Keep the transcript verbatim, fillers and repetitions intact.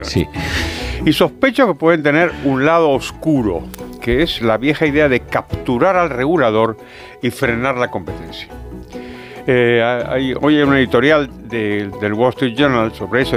Sí. Y sospecho que pueden tener un lado oscuro, que es la vieja idea de capturar al regulador y frenar la competencia. Eh, hay, hoy hay una editorial de, del Wall Street Journal sobre eso.